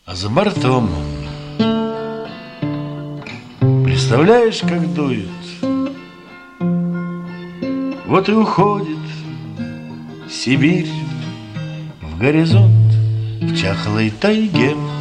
а за бортом. Представляешь, как дует? Вот и уходит Сибирь в горизонт в чахлой тайге.